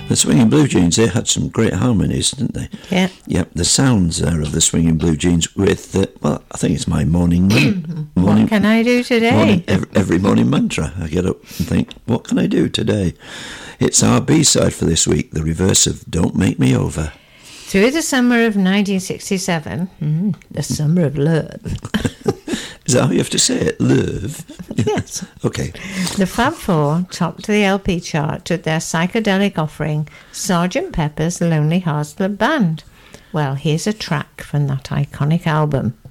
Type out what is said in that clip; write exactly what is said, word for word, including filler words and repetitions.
The Swinging Blue Jeans, they had some great harmonies, didn't they? Yeah. Yep, the sounds there of the Swinging Blue Jeans with, uh, well, I think it's my morning... man- morning What can I do today? Morning, every, every morning mantra. I get up and think, what can I do today? It's our B-side for this week, the reverse of Don't Make Me Over. Through the summer of nineteen sixty-seven, mm, the summer of love. Is that how you have to say it? Love? Yes. Okay. The Fab Four topped the L P chart with their psychedelic offering, Sergeant Pepper's Lonely Hearts Club Band. Well, here's a track from that iconic album.